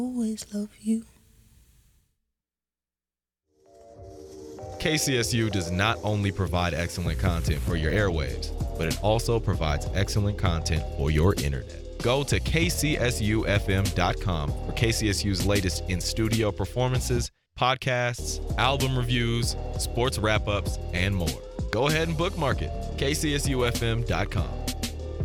always love you. KCSU does not only provide excellent content for your airwaves, but it also provides excellent content for your internet. Go to kcsufm.com for KCSU's latest in-studio performances, podcasts, album reviews, sports wrap-ups, and more. Go ahead and bookmark it, kcsufm.com.